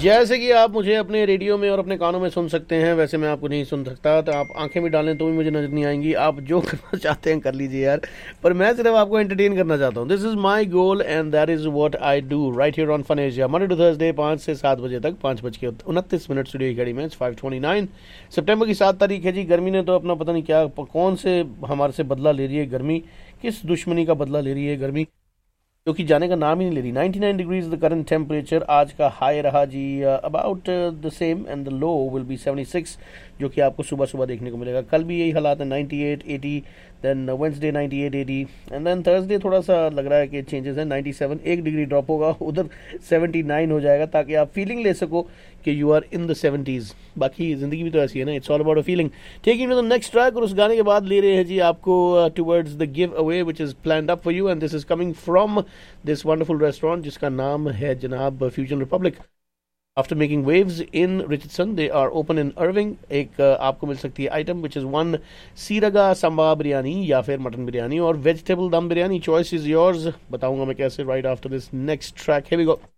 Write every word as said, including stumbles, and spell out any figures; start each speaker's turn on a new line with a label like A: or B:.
A: जैसे कि आप मुझे अपने रेडियो में और अपने कानों में सुन सकते हैं, वैसे मैं आपको नहीं सुन सकता। तो आप आंखें भी डालें तो भी मुझे नजर नहीं आएंगी। आप जो करना चाहते हैं कर लीजिए यार, पर मैं सिर्फ आपको एंटरटेन करना चाहता हूँ। This is my goal and that is what I do right here on fun Asia, Monday to Thursday, पाँच से सात बजे तक। पाँच बज के उनतीस मिनट स्टूडियो की घड़ी में फाइव ट्वेंटी नाइन सितंबर की सात तारीख है जी। गर्मी ने तो अपना पता नहीं क्या कौन से हमारे से बदला ले रही है गर्मी, किस दुश्मनी का बदला ले रही है गर्मी, जो कि जाने का नाम ही नहीं ले रही। Ninety nine degrees the current temperature. आज का हाई रहा जी about the same and the low will be seventy six, जो कि आपको सुबह सुबह देखने को मिलेगा। कल भी यही हालात है, ninety eight eighty, then Wednesday ninety eight eighty, and then Thursday थोड़ा सा लग रहा है कि चेंजेस है, नाइन्टी सेवन, एक डिग्री ड्रॉप होगा, उधर सेवेंटी नाइन हो जाएगा, ताकि आप फीलिंग ले सको कि you are in the seventies. बाकी जिंदगी भी तो ऐसी है ना, it's all about a feeling. Taking to the next track, और उस गाने के बाद ले रहे हैं जी आपको towards the give away which is planned up for you, and this is coming from this wonderful restaurant जिसका नाम है जनाब fusion Republic. After making waves in Richardson, they are open in अर्विंग। एक uh, आपको मिल सकती है item which is one सीरगा Samba biryani या फिर मटन बिरयानी और वेजिटेबल दम बिरयानी। Choice is yours. बताऊंगा मैं कैसे right after this next track. Here we go.